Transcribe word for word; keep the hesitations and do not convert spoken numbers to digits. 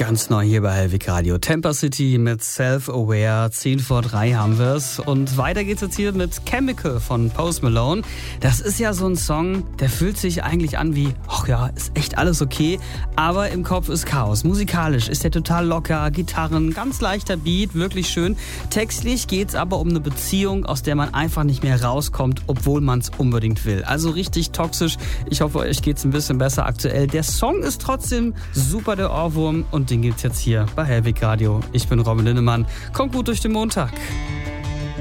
Ganz neu hier bei Hellwig Radio. Temper City mit Self-Aware. zehn vor drei haben wir es. Und weiter geht's jetzt hier mit Chemical von Post Malone. Das ist ja so ein Song, der fühlt sich eigentlich an wie, ach ja, ist echt alles okay. Aber im Kopf ist Chaos. Musikalisch ist der total locker. Gitarren, ganz leichter Beat, wirklich schön. Textlich geht's aber um eine Beziehung, aus der man einfach nicht mehr rauskommt, obwohl man es unbedingt will. Also richtig toxisch. Ich hoffe, euch geht's ein bisschen besser aktuell. Der Song ist trotzdem super der Ohrwurm und den gibt's jetzt hier bei Hellwig Radio. Ich bin Robin Linnemann. Kommt gut durch den Montag.